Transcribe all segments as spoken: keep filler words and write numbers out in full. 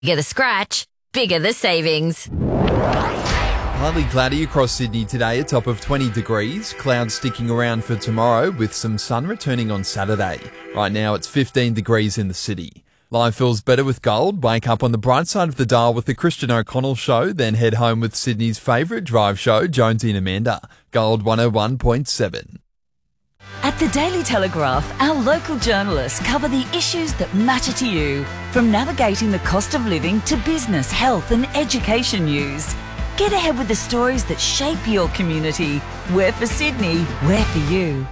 Bigger the scratch, bigger the savings. Partly cloudy across Sydney today, a top of twenty degrees. Clouds sticking around for tomorrow with some sun returning on Saturday. Right now it's fifteen degrees in the city. Life feels better with gold. Wake up on the bright side of the dial with the Christian O'Connell Show, then head home with Sydney's favourite drive show, Jonesy and Amanda. Gold one oh one point seven. At the Daily Telegraph, our local journalists cover the issues that matter to you, from navigating the cost of living to business, health and education news. Get ahead with the stories that shape your community. We're for Sydney, we're for you.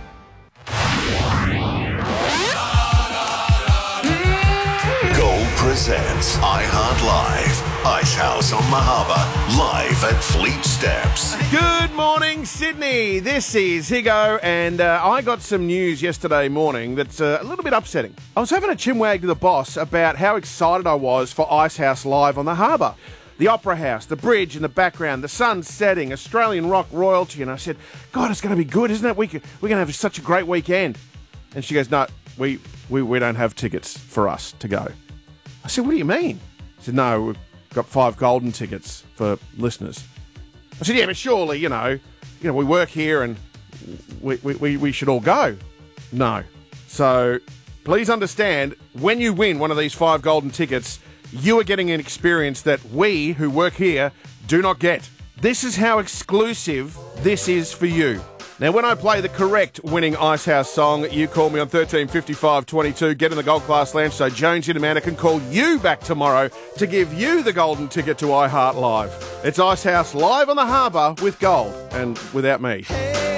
Gold presents iHeart Live. Icehouse on the Harbour, live at Fleet Steps. Good morning, Sydney. This is Higo, and uh, I got some news yesterday morning that's uh, a little bit upsetting. I was having a chinwag to the boss about how excited I was for Icehouse Live on the Harbour. The Opera House, the bridge in the background, the sun setting, Australian rock royalty, and I said, God, it's going to be good, isn't it? We could, we're going to have such a great weekend. And she goes, no, we, we, we don't have tickets for us to go. I said, what do you mean? She said, no, we've got five golden tickets for listeners. I said, yeah, but surely, you know, you know, we work here and we, we, we should all go. No. So please understand, when you win one of these five golden tickets, you are getting an experience that we who work here do not get. This is how exclusive this is for you. Now, when I play the correct winning Icehouse song, you call me on thirteen fifty-five twenty-two, get in the Gold Class Lounge so Jonesy and Amanda can call you back tomorrow to give you the golden ticket to iHeart Live. It's Icehouse Live on the Harbour with gold and without me.